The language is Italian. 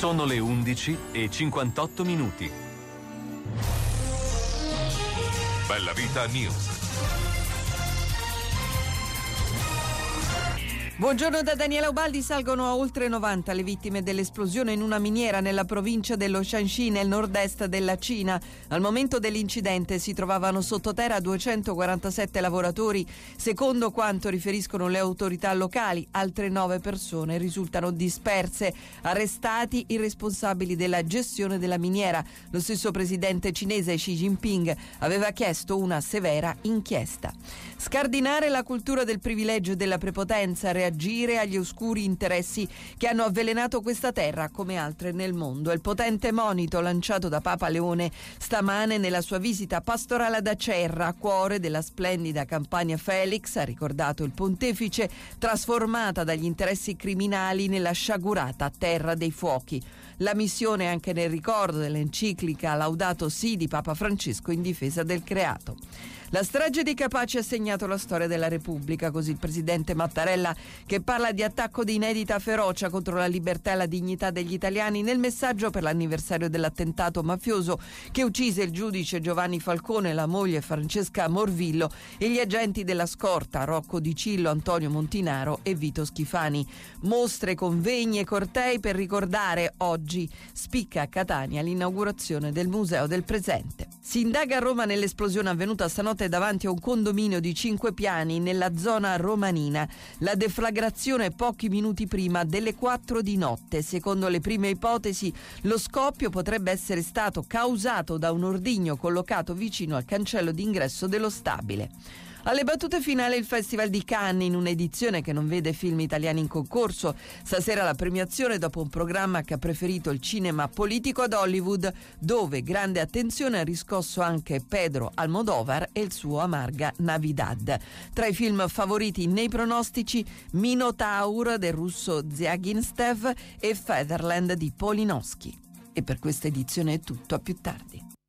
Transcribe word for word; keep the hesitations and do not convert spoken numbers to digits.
Sono le undici e cinquantotto minuti. Bella Vita News. Buongiorno da Daniela Ubaldi. Salgono a oltre novanta le vittime dell'esplosione in una miniera nella provincia dello Shanxi nel nord-est della Cina. Al momento dell'incidente si trovavano sottoterra duecentoquarantasette lavoratori. Secondo quanto riferiscono le autorità locali, altre nove persone risultano disperse. Arrestati i responsabili della gestione della miniera. Lo stesso presidente cinese Xi Jinping aveva chiesto una severa inchiesta. Scardinare la cultura del privilegio e della prepotenza, reagire agli oscuri interessi che hanno avvelenato questa terra come altre nel mondo. È il potente monito lanciato da Papa Leone stamane nella sua visita pastorale ad Acerra, cuore della splendida Campania Felix, ha ricordato il pontefice, trasformata dagli interessi criminali nella sciagurata terra dei fuochi. La missione anche nel ricordo dell'enciclica Laudato Si di Papa Francesco in difesa del creato. La strage di Capaci ha segnato la storia della Repubblica, così il presidente Mattarella, che parla di attacco di inedita ferocia contro la libertà e la dignità degli italiani nel messaggio per l'anniversario dell'attentato mafioso che uccise il giudice Giovanni Falcone, la moglie Francesca Morvillo e gli agenti della scorta Rocco Di Cillo, Antonio Montinaro e Vito Schifani. Mostre, convegni e cortei per ricordare oggi. Spicca a Catania l'inaugurazione del Museo del Presente. Si indaga a Roma nell'esplosione avvenuta stanotte davanti a un condominio di cinque piani nella zona romanina. La deflagrazione pochi minuti prima delle quattro di notte. Secondo le prime ipotesi, lo scoppio potrebbe essere stato causato da un ordigno collocato vicino al cancello d'ingresso dello stabile. Alle battute finali il Festival di Cannes, in un'edizione che non vede film italiani in concorso. Stasera la premiazione dopo un programma che ha preferito il cinema politico ad Hollywood, dove grande attenzione ha riscosso anche Pedro Almodóvar e il suo Amarga Navidad. Tra i film favoriti nei pronostici, Minotaur del russo Ziaginstev e Fatherland di Polinowski. E per questa edizione è tutto, a più tardi.